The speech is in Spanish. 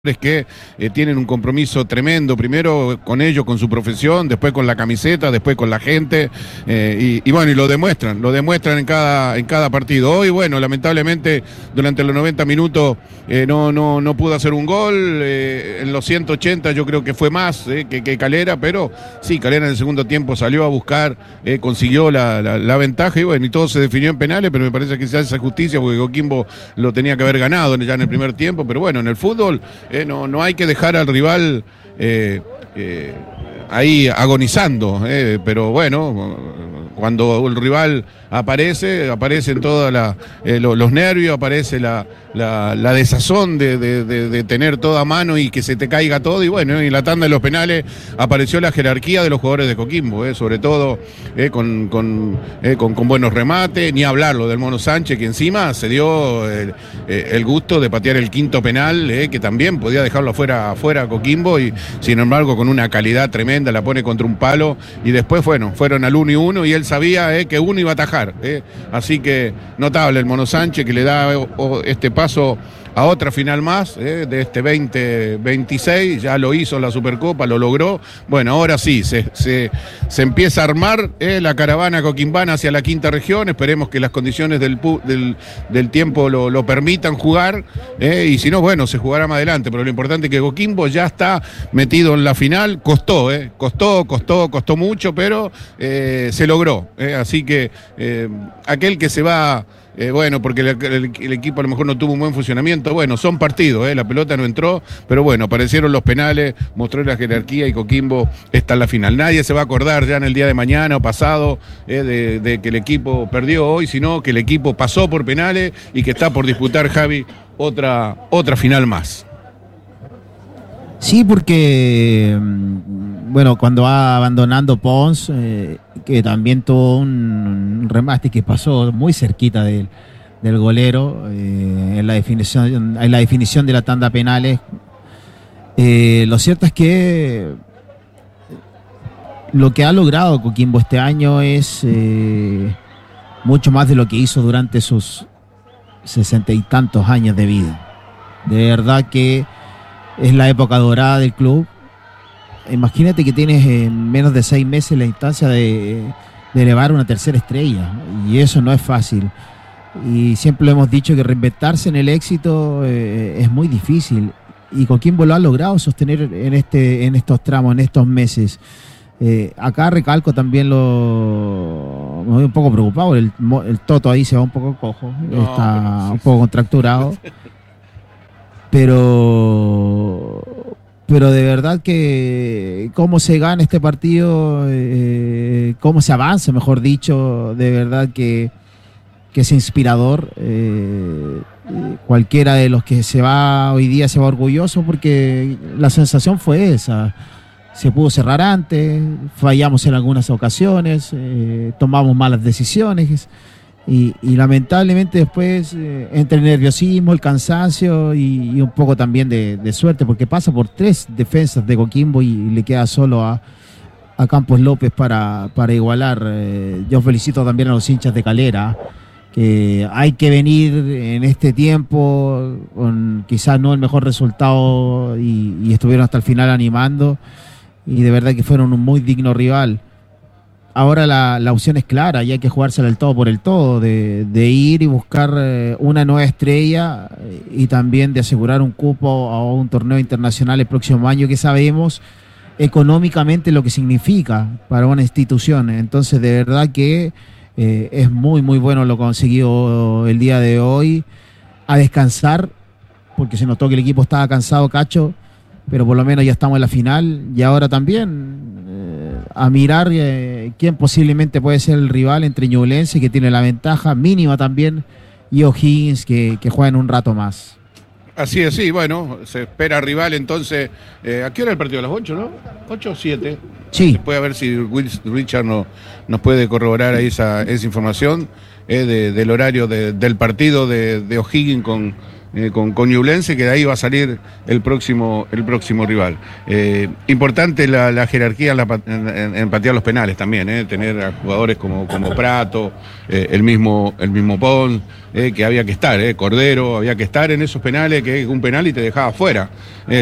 que tienen un compromiso tremendo, primero con ellos, con su profesión, después con la camiseta, después con la gente, y bueno, y lo demuestran en cada partido. Hoy, bueno, lamentablemente, durante los 90 minutos no pudo hacer un gol, en los 180 yo creo que fue más que Calera, pero sí, Calera en el segundo tiempo salió a buscar, consiguió la ventaja, y bueno, y todo se definió en penales, pero me parece que se hace justicia, porque Coquimbo lo tenía que haber ganado ya en el primer tiempo, pero bueno, en el fútbol no hay que dejar al rival ahí agonizando, pero bueno, cuando el rival aparecen todos los nervios, aparece la desazón de tener todo a mano y que se te caiga todo, y bueno, en la tanda de los penales apareció la jerarquía de los jugadores de Coquimbo, sobre todo con buenos remates, ni hablarlo del Mono Sánchez, que encima se dio el gusto de patear el quinto penal, que también podía dejarlo afuera a Coquimbo, y sin embargo con una calidad tremenda la pone contra un palo, y después fueron al 1-1, y él sabía que uno iba a atajar. Así que notable el Mono Sánchez, que le da este paso a otra final más de este 2026, ya lo hizo en la Supercopa, lo logró. Bueno, ahora sí, se empieza a armar la caravana coquimbana hacia la quinta región. Esperemos que las condiciones del tiempo lo permitan jugar, y si no, bueno, se jugará más adelante, pero lo importante es que Coquimbo ya está metido en la final. Costó mucho, pero se logró, así que aquel que se va, bueno, porque el equipo a lo mejor no tuvo un buen funcionamiento, bueno, son partidos, la pelota no entró, pero bueno, aparecieron los penales, mostró la jerarquía, y Coquimbo está en la final. Nadie se va a acordar ya en el día de mañana o pasado de que el equipo perdió hoy, sino que el equipo pasó por penales y que está por disputar, Javi, otra final más. Sí, porque bueno, cuando va abandonando Pons, que también tuvo un remate que pasó muy cerquita del golero, en la definición de la tanda penales. Lo cierto es que lo que ha logrado Coquimbo este año es mucho más de lo que hizo durante sus 60 y tantos años de vida. De verdad que es la época dorada del club. Imagínate que tienes en menos de 6 meses la instancia de elevar una tercera estrella, y eso no es fácil. Y siempre lo hemos dicho, que reinventarse en el éxito es muy difícil, y Coquimbo lo ha logrado sostener en estos tramos, en estos meses. Acá recalco también me voy un poco preocupado, el Toto ahí se va un poco cojo, está un poco contracturado. Pero de verdad que cómo se gana este partido, cómo se avanza, mejor dicho, de verdad que es inspirador. Cualquiera de los que se va hoy día se va orgulloso, porque la sensación fue esa. Se pudo cerrar antes, fallamos en algunas ocasiones, tomamos malas decisiones, y lamentablemente después, entre el nerviosismo, el cansancio y un poco también de suerte, porque pasa por 3 defensas de Coquimbo y le queda solo a Campos López para igualar. Yo felicito también a los hinchas de Calera, que hay que venir en este tiempo con quizás no el mejor resultado, y estuvieron hasta el final animando, y de verdad que fueron un muy digno rival. Ahora la opción es clara, y hay que jugársela el todo por el todo, de ir y buscar una nueva estrella, y también de asegurar un cupo a un torneo internacional el próximo año, que sabemos económicamente lo que significa para una institución. Entonces, de verdad que es muy, muy bueno lo conseguido el día de hoy. A descansar, porque se notó que el equipo estaba cansado, Cacho, pero por lo menos ya estamos en la final, y ahora también a mirar quién posiblemente puede ser el rival entre Ñublense, que tiene la ventaja mínima también, y O'Higgins, que juega en un rato más. Así es, sí, bueno, se espera rival entonces. ¿A qué hora el partido? ¿A las 8, no? ¿8 o 7? Sí. Después a ver si Richard nos puede corroborar ahí esa información del horario del partido de O'Higgins con Ñublense, que de ahí va a salir el próximo rival. Importante la jerarquía en patear los penales también, tener a jugadores como Prato, el mismo Pons, que había que estar, Cordero, había que estar en esos penales, que un penal y te dejaba fuera.